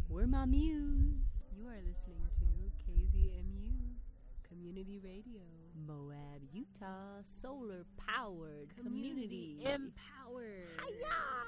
We're my muse. You are listening to KZMU Community Radio. Moab, Utah, solar powered Community empowered. Hiya!